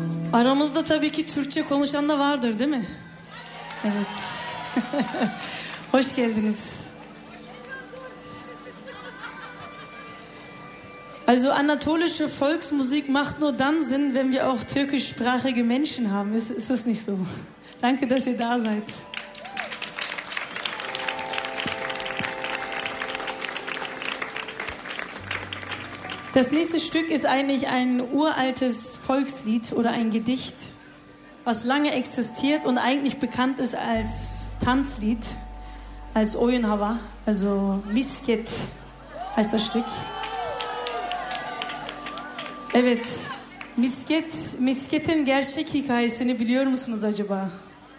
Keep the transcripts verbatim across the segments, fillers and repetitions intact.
Aramızda tabii ki Türkçe konuşan da vardır, değil mi? Evet. Hoş geldiniz. Also anatolische Volksmusik macht nur dann Sinn, wenn wir auch türkischsprachige Menschen haben. Ist, ist das nicht so? Danke, dass ihr da seid. Das nächste Stück ist eigentlich ein uraltes Volkslied oder ein Gedicht, was lange existiert und eigentlich bekannt ist als Tanzlied, als Oyun Hava, also Misket heißt das Stück. Evet, misket, misketin gerçek hikayesini biliyor musunuz acaba?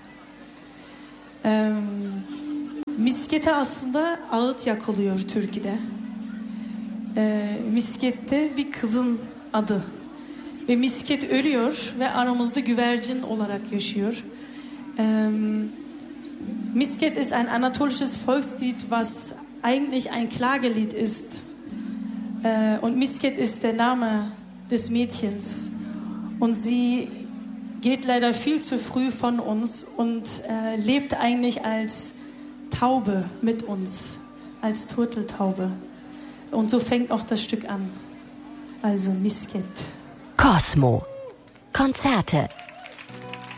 Ee, miskete aslında ağıt yakılıyor Türkiye'de. Ee, miskette bir kızın adı. Ve misket ölüyor ve aramızda güvercin olarak yaşıyor. Ee, Misket ist ein anatolisches Volkslied, was eigentlich ein Klagelied ist. Äh, und Misket ist der Name des Mädchens. Und sie geht leider viel zu früh von uns und äh, lebt eigentlich als Taube mit uns, als Turteltaube. Und so fängt auch das Stück an. Also Misket. Cosmo. Konzerte